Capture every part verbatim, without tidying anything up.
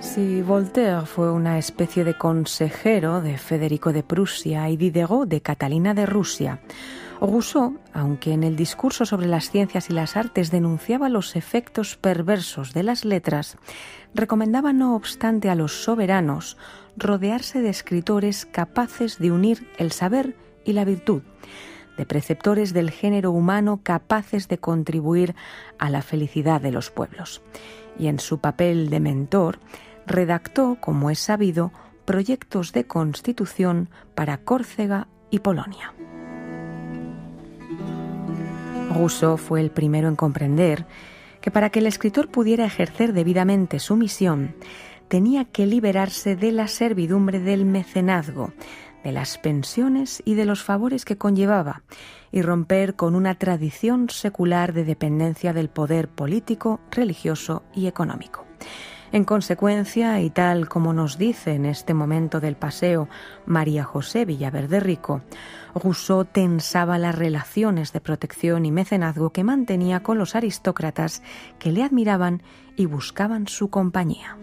Si Voltaire fue una especie de consejero de Federico de Prusia y Diderot de Catalina de Rusia, Rousseau, aunque en el discurso sobre las ciencias y las artes denunciaba los efectos perversos de las letras, recomendaba no obstante a los soberanos rodearse de escritores capaces de unir el saber y la virtud, de preceptores del género humano capaces de contribuir a la felicidad de los pueblos. Y en su papel de mentor, redactó, como es sabido, proyectos de constitución para Córcega y Polonia. Rousseau fue el primero en comprender que para que el escritor pudiera ejercer debidamente su misión, tenía que liberarse de la servidumbre del mecenazgo, de las pensiones y de los favores que conllevaba, y romper con una tradición secular de dependencia del poder político, religioso y económico. En consecuencia, y tal como nos dice en este momento del paseo María José Villaverde Rico, Rousseau tensaba las relaciones de protección y mecenazgo que mantenía con los aristócratas que le admiraban y buscaban su compañía.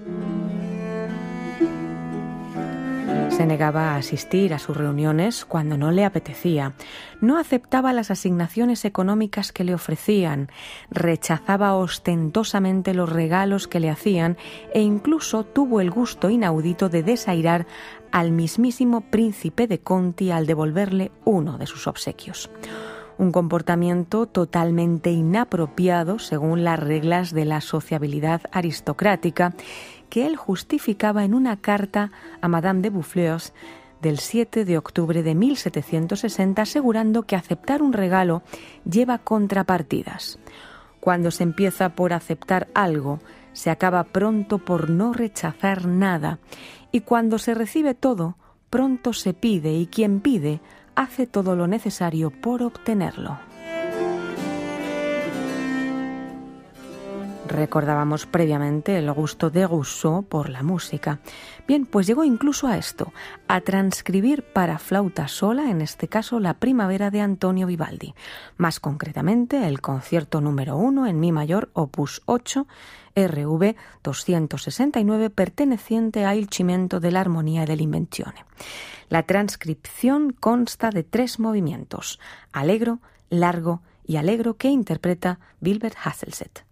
Se negaba a asistir a sus reuniones cuando no le apetecía, no aceptaba las asignaciones económicas que le ofrecían, rechazaba ostentosamente los regalos que le hacían e incluso tuvo el gusto inaudito de desairar al mismísimo príncipe de Conti al devolverle uno de sus obsequios. Un comportamiento totalmente inapropiado según las reglas de la sociabilidad aristocrática que él justificaba en una carta a Madame de Boufflers del siete de octubre de mil setecientos sesenta, asegurando que aceptar un regalo lleva contrapartidas. Cuando se empieza por aceptar algo, se acaba pronto por no rechazar nada, y cuando se recibe todo, pronto se pide, y quien pide hace todo lo necesario por obtenerlo. Recordábamos previamente el gusto de Rousseau por la música. Bien, pues llegó incluso a esto, a transcribir para flauta sola, en este caso la Primavera de Antonio Vivaldi, más concretamente el concierto número uno en mi mayor, opus ocho, R V doscientos sesenta y nueve, perteneciente a Il Cimento dell'Armonia e dell'Invenzione. La transcripción consta de tres movimientos, allegro, largo y allegro, que interpreta Wilbert Hasselset.